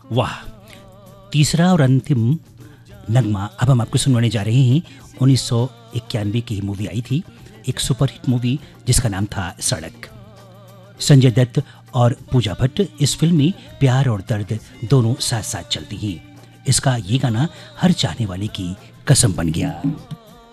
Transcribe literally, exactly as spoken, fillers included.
वाह, तीसरा और अंतिम नगमा अब हम आपको सुनवाने जा रहे हैं। उन्नीस सौ इक्यानवे की मूवी आई थी, एक सुपरहिट मूवी जिसका नाम था सड़क। संजय दत्त और पूजा भट्ट इस फिल्म में प्यार और दर्द दोनों साथ साथ चलती हैं। इसका ये गाना हर चाहने वाले की कसम बन गया।